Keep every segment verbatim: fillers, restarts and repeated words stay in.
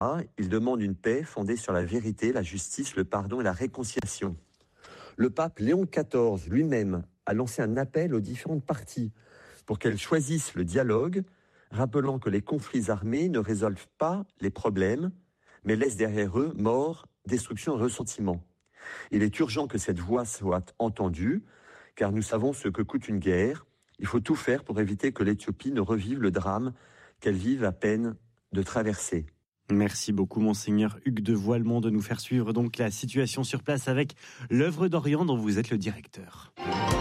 Il demande une paix fondée sur la vérité, la justice, le pardon et la réconciliation. Le pape Léon quatorze lui-même a lancé un appel aux différentes parties pour qu'elles choisissent le dialogue, rappelant que les conflits armés ne résolvent pas les problèmes, mais laissent derrière eux mort, destruction et ressentiment. Il est urgent que cette voix soit entendue, car nous savons ce que coûte une guerre. Il faut tout faire pour éviter que l'Éthiopie ne revive le drame qu'elle vive à peine de traverser. Merci beaucoup, Monseigneur Hugues de Voilemont, de nous faire suivre donc la situation sur place avec l'œuvre d'Orient dont vous êtes le directeur.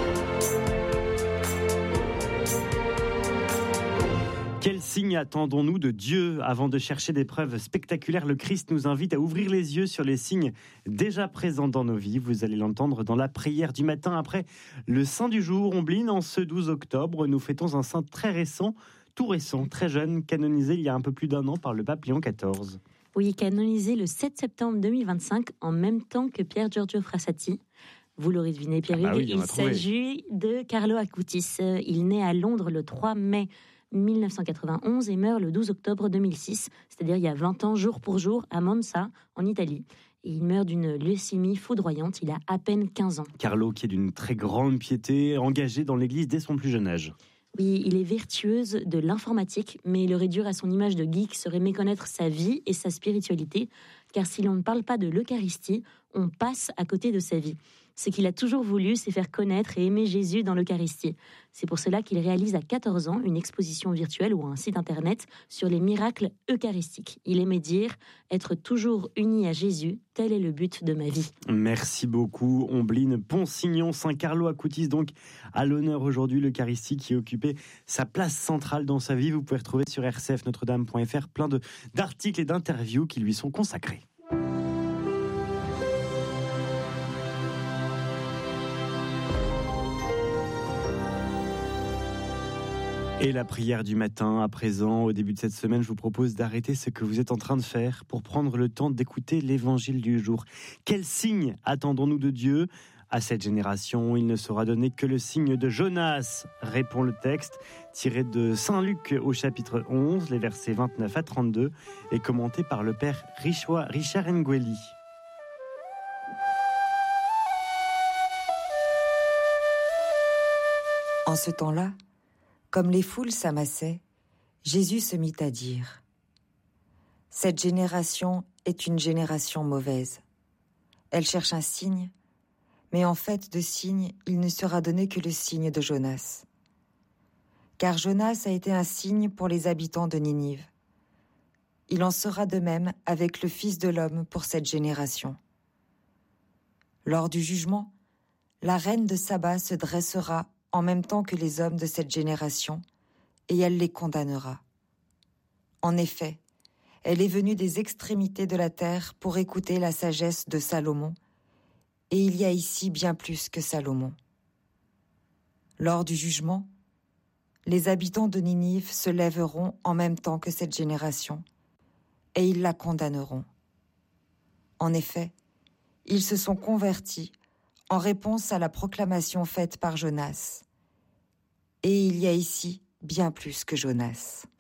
Quel signe attendons-nous de Dieu? Avant de chercher des preuves spectaculaires, le Christ nous invite à ouvrir les yeux sur les signes déjà présents dans nos vies. Vous allez l'entendre dans la prière du matin après le Saint du jour. Ombline, en ce douze octobre, nous fêtons un saint très récent, tout récent, très jeune, canonisé il y a un peu plus d'un an par le pape Léon quatorze. Oui, canonisé le sept septembre deux mille vingt-cinq, en même temps que Pier Giorgio Frassati. Vous l'aurez deviné, Pierre-Hugues, ah bah oui, il s'agit de Carlo Acutis. Il naît à Londres le trois mai mille neuf cent quatre-vingt-onze et meurt le douze octobre deux mille six, c'est-à-dire il y a vingt ans, jour pour jour, à Monza, en Italie. Et il meurt d'une leucémie foudroyante, il a à peine quinze ans. Carlo, qui est d'une très grande piété, engagé dans l'Église dès son plus jeune âge. Oui, il est vertueuse de l'informatique, mais le réduire à son image de geek serait méconnaître sa vie et sa spiritualité, car si l'on ne parle pas de l'Eucharistie, on passe à côté de sa vie. Ce qu'il a toujours voulu, c'est faire connaître et aimer Jésus dans l'Eucharistie. C'est pour cela qu'il réalise à quatorze ans une exposition virtuelle ou un site internet sur les miracles eucharistiques. Il aimait dire « Être toujours uni à Jésus, tel est le but de ma vie ». Merci beaucoup, Ombline Ponsignon. Saint Carlo Acutis, donc, à l'honneur aujourd'hui, l'Eucharistie qui occupait sa place centrale dans sa vie. Vous pouvez retrouver sur r c f notre dame point f r plein de, d'articles et d'interviews qui lui sont consacrés. Et la prière du matin, à présent, au début de cette semaine, je vous propose d'arrêter ce que vous êtes en train de faire pour prendre le temps d'écouter l'évangile du jour. Quel signe attendons-nous de Dieu? À cette génération, il ne sera donné que le signe de Jonas, répond le texte, tiré de Saint Luc au chapitre onze, les versets vingt-neuf à trente-deux, et commenté par le père Richard Ngueli. En ce temps-là, comme les foules s'amassaient, Jésus se mit à dire : « Cette génération est une génération mauvaise. Elle cherche un signe, mais en fait de signe, il ne sera donné que le signe de Jonas. Car Jonas a été un signe pour les habitants de Ninive. Il en sera de même avec le Fils de l'homme pour cette génération. Lors du jugement, la reine de Saba se dressera en même temps que les hommes de cette génération, et elle les condamnera. En effet, elle est venue des extrémités de la terre pour écouter la sagesse de Salomon, et il y a ici bien plus que Salomon. Lors du jugement, les habitants de Ninive se lèveront en même temps que cette génération, et ils la condamneront. En effet, ils se sont convertis en réponse à la proclamation faite par Jonas. Et il y a ici bien plus que Jonas.